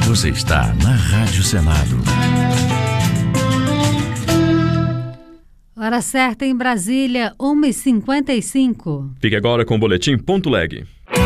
Você está na Rádio Senado. Hora certa em Brasília, 1h55. Fique agora com o Boletim.leg.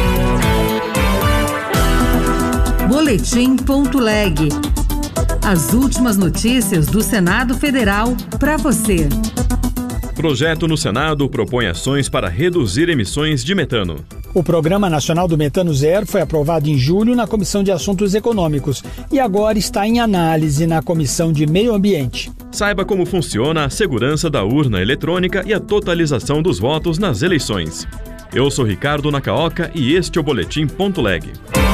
Boletim.leg. As últimas notícias do Senado Federal para você. Projeto no Senado propõe ações para reduzir emissões de metano. O Programa Nacional do Metano Zero foi aprovado em julho na Comissão de Assuntos Econômicos e agora está em análise na Comissão de Meio Ambiente. Saiba como funciona a segurança da urna eletrônica e a totalização dos votos nas eleições. Eu sou Ricardo Nacaoca e este é o Boletim.leg.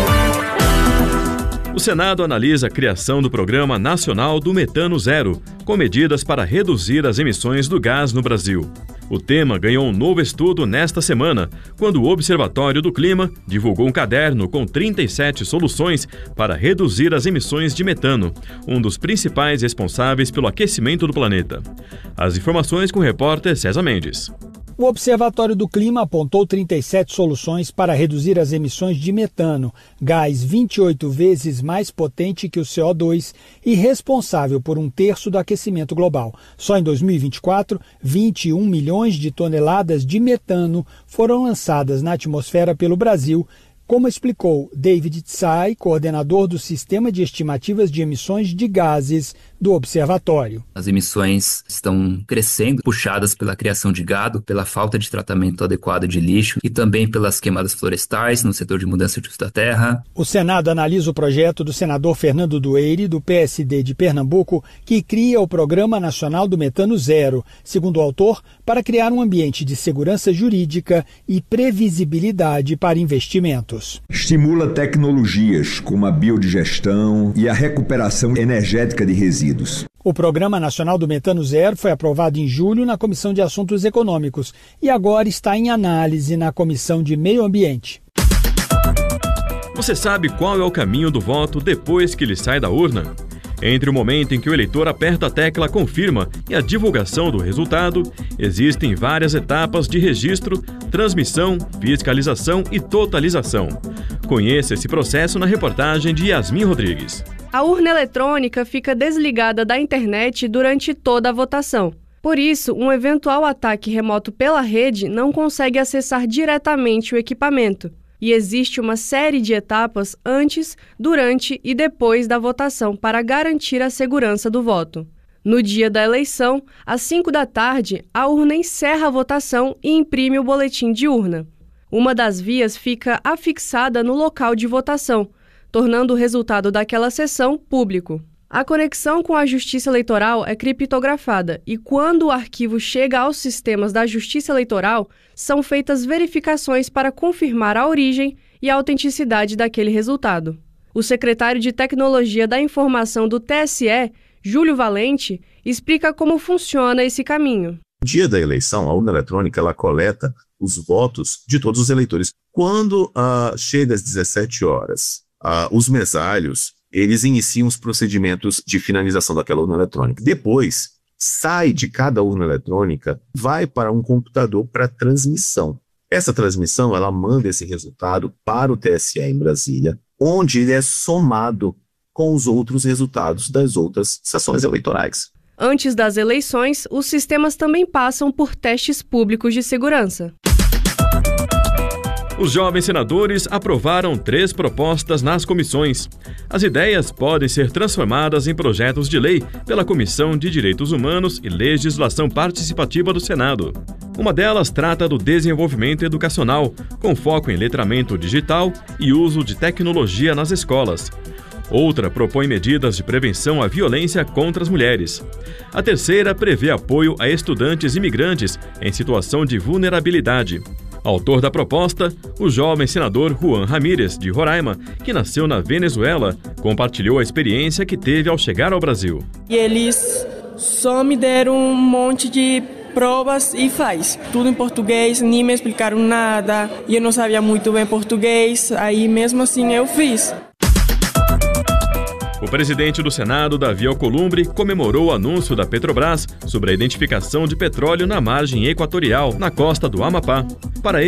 O Senado analisa a criação do Programa Nacional do Metano Zero, com medidas para reduzir as emissões do gás no Brasil. O tema ganhou um novo estudo nesta semana, quando o Observatório do Clima divulgou um caderno com 37 soluções para reduzir as emissões de metano, um dos principais responsáveis pelo aquecimento do planeta. As informações com o repórter César Mendes. O Observatório do Clima apontou 37 soluções para reduzir as emissões de metano, gás 28 vezes mais potente que o CO2 e responsável por 1/3 do aquecimento global. Só em 2024, 21 milhões de toneladas de metano foram lançadas na atmosfera pelo Brasil, como explicou David Tsai, coordenador do Sistema de Estimativas de Emissões de Gases do Observatório. As emissões estão crescendo, puxadas pela criação de gado, pela falta de tratamento adequado de lixo e também pelas queimadas florestais no setor de mudança de uso da terra. O Senado analisa o projeto do senador Fernando Dueire, do PSD de Pernambuco, que cria o Programa Nacional do Metano Zero, segundo o autor, para criar um ambiente de segurança jurídica e previsibilidade para investimentos. Estimula tecnologias como a biodigestão e a recuperação energética de resíduos. O Programa Nacional do Metano Zero foi aprovado em julho na Comissão de Assuntos Econômicos e agora está em análise na Comissão de Meio Ambiente. Você sabe qual é o caminho do voto depois que ele sai da urna? Entre o momento em que o eleitor aperta a tecla confirma e a divulgação do resultado, existem várias etapas de registro, transmissão, fiscalização e totalização. Conheça esse processo na reportagem de Yasmin Rodrigues. A urna eletrônica fica desligada da internet durante toda a votação. Por isso, um eventual ataque remoto pela rede não consegue acessar diretamente o equipamento. E existe uma série de etapas antes, durante e depois da votação para garantir a segurança do voto. No dia da eleição, às 5 da tarde, a urna encerra a votação e imprime o boletim de urna. Uma das vias fica afixada no local de votação, tornando o resultado daquela sessão público. A conexão com a Justiça Eleitoral é criptografada e, quando o arquivo chega aos sistemas da Justiça Eleitoral, são feitas verificações para confirmar a origem e a autenticidade daquele resultado. O secretário de Tecnologia da Informação do TSE, Júlio Valente, explica como funciona esse caminho. No dia da eleição, a urna eletrônica ela coleta os votos de todos os eleitores. Quando chega às 17 horas, os mesários eles iniciam os procedimentos de finalização daquela urna eletrônica. Depois, sai de cada urna eletrônica, vai para um computador para transmissão. Essa transmissão, ela manda esse resultado para o TSE em Brasília, onde ele é somado com os outros resultados das outras sessões eleitorais. Antes das eleições, os sistemas também passam por testes públicos de segurança. Os jovens senadores aprovaram 3 propostas nas comissões. As ideias podem ser transformadas em projetos de lei pela Comissão de Direitos Humanos e Legislação Participativa do Senado. Uma delas trata do desenvolvimento educacional, com foco em letramento digital e uso de tecnologia nas escolas. Outra propõe medidas de prevenção à violência contra as mulheres. A terceira prevê apoio a estudantes imigrantes em situação de vulnerabilidade. Autor da proposta, o jovem senador Juan Ramírez, de Roraima, que nasceu na Venezuela, compartilhou a experiência que teve ao chegar ao Brasil. E eles só me deram um monte de provas e faz. Tudo em português, nem me explicaram nada, e eu não sabia muito bem português, aí mesmo assim eu fiz. O presidente do Senado, Davi Alcolumbre, comemorou o anúncio da Petrobras sobre a identificação de petróleo na margem equatorial, na costa do Amapá. Para